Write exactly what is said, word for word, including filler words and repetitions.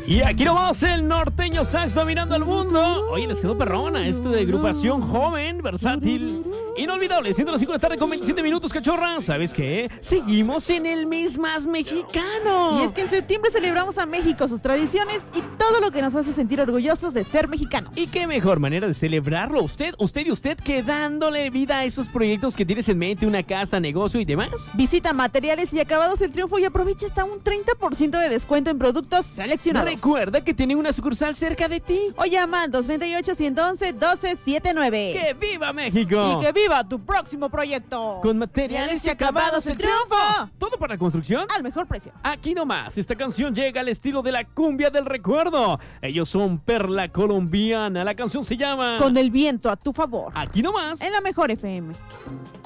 Y aquí nomás el norteño sax dominando el mundo. Oye, les quedó perrona esto de agrupación joven, versátil, inolvidable. Siendo las cinco de la tarde con veintisiete minutos, cachorra. ¿Sabes qué? Seguimos en el mes más mexicano. Y es que en septiembre celebramos a México, sus tradiciones y todo lo que nos hace sentir orgullosos de ser mexicanos. Y qué mejor manera de celebrarlo. Usted, usted y usted que dándole vida a esos proyectos que tienes en mente, una casa, negocio y demás. Visita Materiales y Acabados El Triunfo y aprovecha hasta un treinta por ciento de descuento en productos seleccionados. Recuerda que tiene una sucursal cerca de ti. O llama al dos treinta y ocho, ciento once, doce setenta y nueve. ¡Que viva México! Y que viva tu próximo proyecto. Con Materiales y Acabados El Triunfo. Todo para construcción al mejor precio. Aquí nomás, esta canción llega al estilo de la cumbia del recuerdo. Ellos son Perla Colombiana. La canción se llama Con el viento a tu favor. Aquí nomás, en la mejor F M.